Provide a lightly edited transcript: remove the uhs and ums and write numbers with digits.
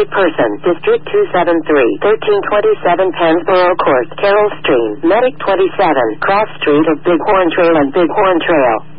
Wanted person, District 273, 1327 Pennsboro Court, Carroll Stream, Medic 27, Cross Street of Bighorn Trail and Bighorn Trail.